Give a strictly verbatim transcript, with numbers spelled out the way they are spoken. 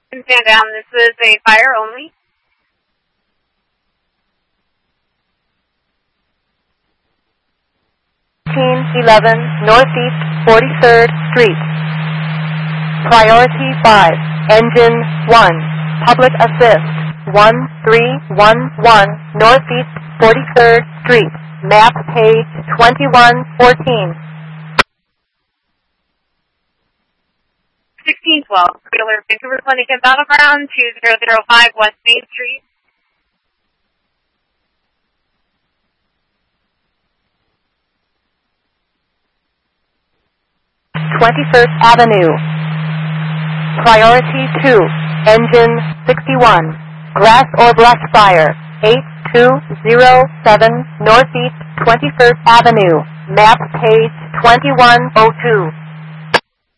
Stand down. This is a fire only. fifteen eleven Northeast forty-third Street. Priority five. Engine one. Public assist. one three one one Northeast forty-third Street. Map page twenty-one fourteen. sixteen twelve, regular Vancouver Clinic and Battleground, two zero zero five West Main Street. twenty-first Avenue. Priority two. Engine sixty-one. Grass or brush fire. eight two zero seven Northeast twenty-first Avenue. Map page twenty-one oh two.